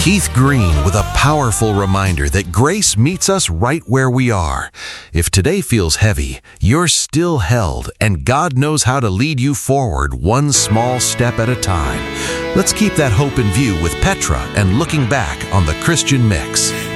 Keith Green with a powerful reminder that grace meets us right where we are. If today feels heavy, you're still held, and God knows how to lead you forward one small step at a time. Let's keep that hope in view with Petra and Looking Back on the Christian Mix.